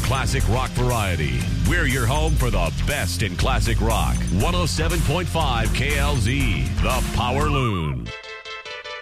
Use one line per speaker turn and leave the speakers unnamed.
classic rock variety. We're your home for the best in classic rock. 107.5 KLZ, The Power Loon.